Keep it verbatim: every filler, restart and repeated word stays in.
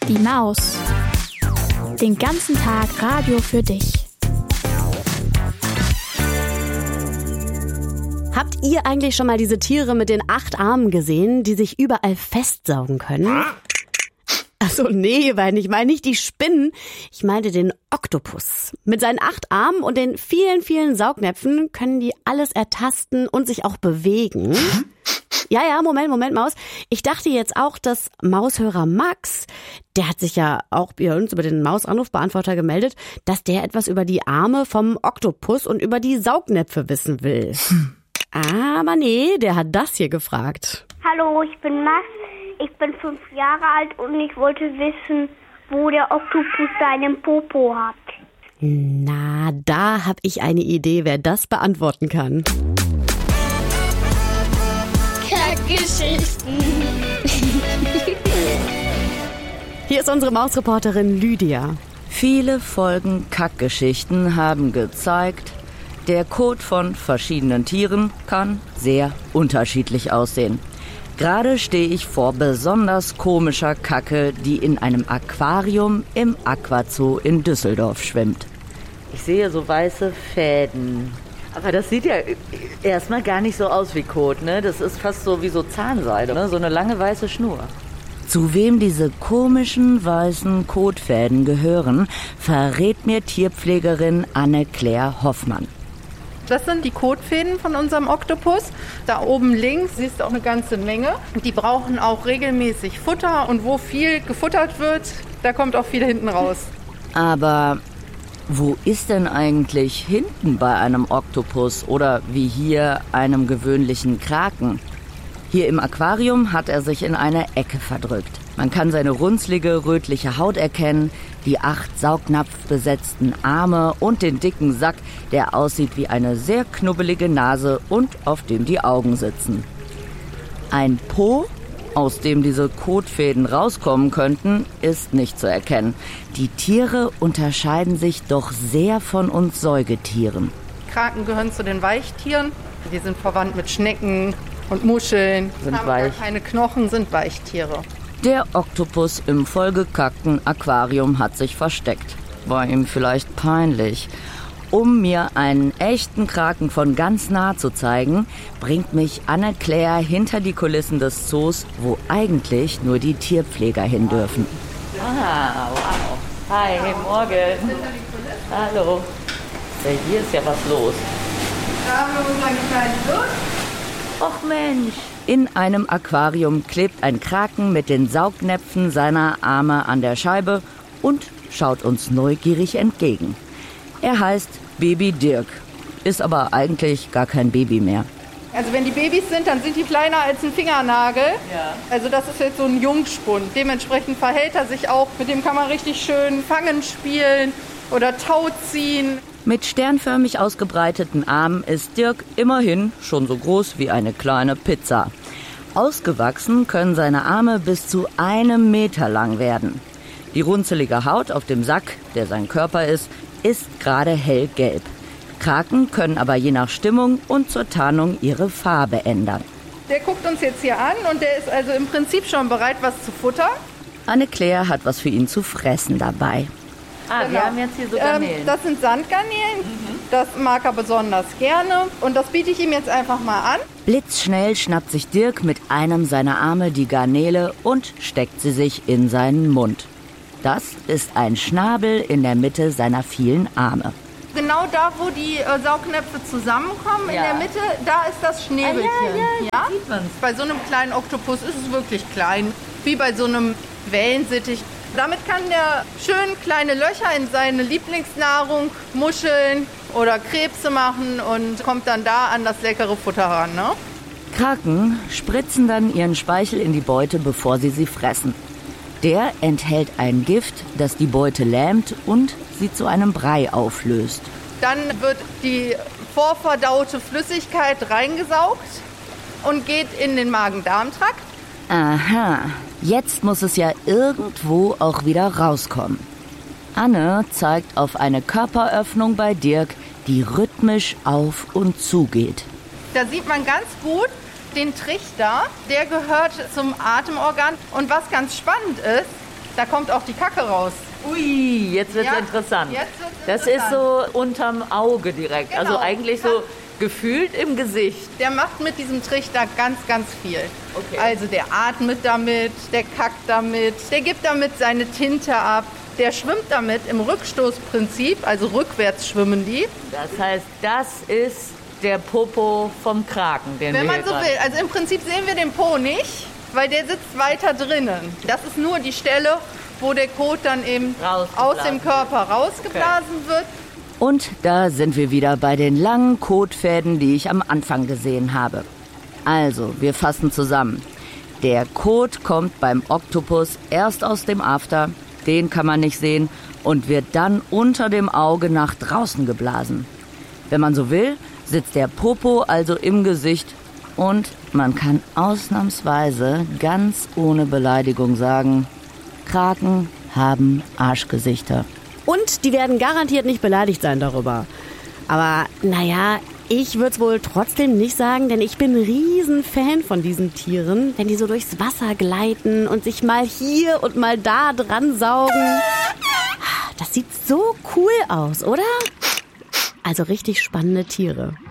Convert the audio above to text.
Die Maus. Den ganzen Tag Radio für dich. Habt ihr eigentlich schon mal diese Tiere mit den acht Armen gesehen, die sich überall festsaugen können? Achso, nee, weil ich meine nicht die Spinnen, ich meine den Oktopus. Mit seinen acht Armen und den vielen, vielen Saugnäpfen können die alles ertasten und sich auch bewegen. Ja, ja, Moment, Moment, Maus. Ich dachte jetzt auch, dass Maushörer Max, der hat sich ja auch bei uns über den Maus-Anrufbeantworter gemeldet, dass der etwas über die Arme vom Oktopus und über die Saugnäpfe wissen will. Hm. Aber nee, der hat das hier gefragt. Hallo, ich bin Max. Ich bin fünf Jahre alt und ich wollte wissen, wo der Oktopus seinen Popo hat. Na, da hab ich eine Idee, wer das beantworten kann. Kackgeschichten. Hier ist unsere Mausreporterin Lydia. Viele Folgen Kackgeschichten haben gezeigt, der Kot von verschiedenen Tieren kann sehr unterschiedlich aussehen. Gerade stehe ich vor besonders komischer Kacke, die in einem Aquarium im Aquazoo in Düsseldorf schwimmt. Ich sehe so weiße Fäden. Aber das sieht ja erstmal gar nicht so aus wie Kot, ne? Das ist fast so wie so Zahnseide, ne? So eine lange weiße Schnur. Zu wem diese komischen weißen Kotfäden gehören, verrät mir Tierpflegerin Anne-Claire Hoffmann. Das sind die Kotfäden von unserem Oktopus. Da oben links siehst du auch eine ganze Menge. Die brauchen auch regelmäßig Futter und wo viel gefuttert wird, da kommt auch viel hinten raus. Aber wo ist denn eigentlich hinten bei einem Oktopus oder wie hier einem gewöhnlichen Kraken? Hier im Aquarium hat er sich in eine Ecke verdrückt. Man kann seine runzlige, rötliche Haut erkennen, die acht saugnapfbesetzten Arme und den dicken Sack, der aussieht wie eine sehr knubbelige Nase und auf dem die Augen sitzen. Ein Po, aus dem diese Kotfäden rauskommen könnten, ist nicht zu erkennen. Die Tiere unterscheiden sich doch sehr von uns Säugetieren. Kraken gehören zu den Weichtieren. Die sind verwandt mit Schnecken und Muscheln, sind haben weich. gar keine Knochen, sind Weichtiere. Der Oktopus im vollgekackten Aquarium hat sich versteckt. War ihm vielleicht peinlich. Um mir einen echten Kraken von ganz nah zu zeigen, bringt mich Anne-Claire hinter die Kulissen des Zoos, wo eigentlich nur die Tierpfleger hin dürfen. Ah, wow. Hi, morgen. Hallo. Ja, hier ist ja was los. Da haben wir unseren kleinen Fluss. Och Mensch. In einem Aquarium klebt ein Kraken mit den Saugnäpfen seiner Arme an der Scheibe und schaut uns neugierig entgegen. Er heißt Baby Dirk, ist aber eigentlich gar kein Baby mehr. Also wenn die Babys sind, dann sind die kleiner als ein Fingernagel. Ja. Also das ist jetzt so ein Jungspund. Dementsprechend verhält er sich auch. Mit dem kann man richtig schön fangen spielen oder Tau ziehen. Mit sternförmig ausgebreiteten Armen ist Dirk immerhin schon so groß wie eine kleine Pizza. Ausgewachsen können seine Arme bis zu einem Meter lang werden. Die runzelige Haut auf dem Sack, der sein Körper ist, ist gerade hellgelb. Kraken können aber je nach Stimmung und zur Tarnung ihre Farbe ändern. Der guckt uns jetzt hier an und der ist also im Prinzip schon bereit, was zu futtern. Anne-Claire hat was für ihn zu fressen dabei. Ah, genau. Wir haben jetzt hier so Garnelen. Ähm, das sind Sandgarnelen. Mhm. Das mag er besonders gerne. Und das biete ich ihm jetzt einfach mal an. Blitzschnell schnappt sich Dirk mit einem seiner Arme die Garnele und steckt sie sich in seinen Mund. Das ist ein Schnabel in der Mitte seiner vielen Arme. Genau da, wo die äh, Saugnäpfe zusammenkommen, ja. In der Mitte, da ist das Schnäbelchen. Ah, ja, ja, ja? sieht man's. Bei so einem kleinen Oktopus ist es wirklich klein, wie bei so einem Wellensittich. Damit kann der schön kleine Löcher in seine Lieblingsnahrung, Muscheln oder Krebse machen und kommt dann da an das leckere Futter ran, ne? Kraken spritzen dann ihren Speichel in die Beute, bevor sie sie fressen. Der enthält ein Gift, das die Beute lähmt und sie zu einem Brei auflöst. Dann wird die vorverdaute Flüssigkeit reingesaugt und geht in den Magen-Darm-Trakt. Aha, jetzt muss es ja irgendwo auch wieder rauskommen. Anne zeigt auf eine Körperöffnung bei Dirk, die rhythmisch auf und zu geht. Da sieht man ganz gut den Trichter, der gehört zum Atemorgan. Und was ganz spannend ist, da kommt auch die Kacke raus. Ui, jetzt wird's Ja, interessant. jetzt wird's Das interessant. ist so unterm Auge direkt. Genau. Also eigentlich so gefühlt im Gesicht. Der macht mit diesem Trichter ganz, ganz viel. Okay. Also der atmet damit, der kackt damit, der gibt damit seine Tinte ab, der schwimmt damit im Rückstoßprinzip, also rückwärts schwimmen die. Das heißt, das ist der Popo vom Kraken, den Wenn wir man hier so gerade- will. Also im Prinzip sehen wir den Po nicht, weil der sitzt weiter drinnen. Das ist nur die Stelle, wo der Kot dann eben Rausgeblasen aus dem Körper rausgeblasen wird. Und da sind wir wieder bei den langen Kotfäden, die ich am Anfang gesehen habe. Also, wir fassen zusammen. Der Kot kommt beim Oktopus erst aus dem After, den kann man nicht sehen, und wird dann unter dem Auge nach draußen geblasen. Wenn man so will, sitzt der Popo also im Gesicht und man kann ausnahmsweise ganz ohne Beleidigung sagen, Kraken haben Arschgesichter. Und die werden garantiert nicht beleidigt sein darüber. Aber naja, ich würde es wohl trotzdem nicht sagen, denn ich bin ein Riesenfan von diesen Tieren, wenn die so durchs Wasser gleiten und sich mal hier und mal da dran saugen. Das sieht so cool aus, oder? Also richtig spannende Tiere.